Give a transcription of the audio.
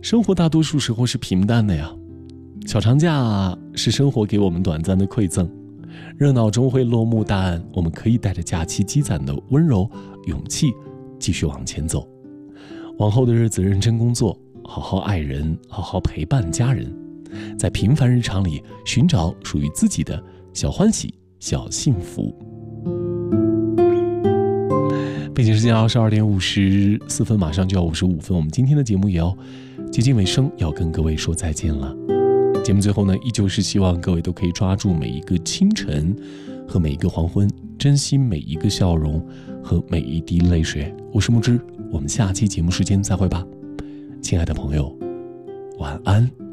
生活大多数时候是平淡的呀，小长假是生活给我们短暂的馈赠，热闹终会落幕，但我们可以带着假期积攒的温柔、勇气，继续往前走。往后的日子认真工作，好好爱人，好好陪伴家人，在平凡日常里寻找属于自己的小欢喜、小幸福。北京时间22点54分，马上就要55分，我们今天的节目也要接近尾声，要跟各位说再见了。节目最后呢，依旧是希望各位都可以抓住每一个清晨和每一个黄昏，珍惜每一个笑容和每一滴泪水。我是木之，我们下期节目时间再会吧，亲爱的朋友，晚安。